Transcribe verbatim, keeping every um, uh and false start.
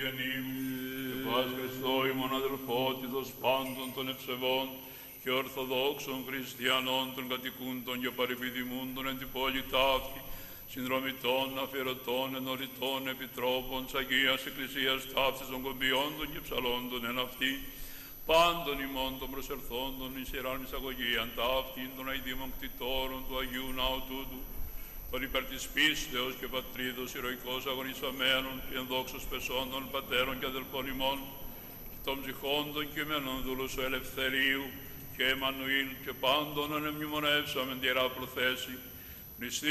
γεννήμου. Και πας Χριστό ημών αδελφότητος πάντων των ευσεβών και ορθοδόξων χριστιανών των κατοικούντων και παρεπιδημούντων εν την πόλη ταύτη, συνδρομητών, αφιερωτών, ενωρητών, επιτρόπων της Αγίας Εκκλησίας ταύτης των κομπιόντων και ψαλόντων εν αυτή, πάντων ημών των προσερθόντων εις ιεράν εισαγωγίαν ταύτην των αηδήμων κτητόρων του Αγίου Ναού τούτου, των υπέρ της πίστεως και πατρίδος ηρωικώς αγωνισαμένων και ενδόξως πεσόντων πατέρων και αδελφών ημών, και των ψυχόντων και μένων δούλους του Ελευθερίου και Εμμανουήλ και πάντων ανεμνημονεύσαμεν τη Ιερά Προθέση, Χριστή